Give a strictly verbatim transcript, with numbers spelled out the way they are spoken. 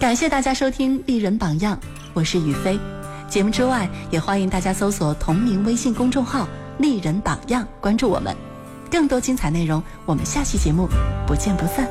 感谢大家收听《丽人榜样》，我是雨飞。节目之外，也欢迎大家搜索同名微信公众号“丽人榜样”，关注我们。更多精彩内容，我们下期节目不见不散。